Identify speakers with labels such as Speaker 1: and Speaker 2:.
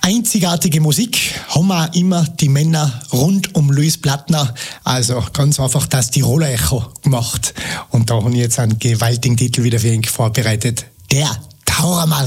Speaker 1: Einzigartige Musik haben auch immer die Männer rund um Luis Plattner, also ganz einfach das Tiroler Echo gemacht. Und da habe ich jetzt einen gewaltigen Titel wieder für ihn vorbereitet. Der Tauermann.